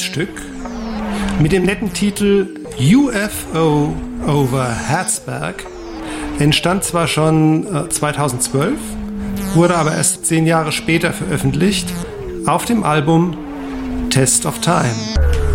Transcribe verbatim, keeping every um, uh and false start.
Stück mit dem netten Titel U F O over Herzberg entstand zwar schon äh, zweitausendzwölf, wurde aber erst zehn Jahre später veröffentlicht auf dem Album Test of Time.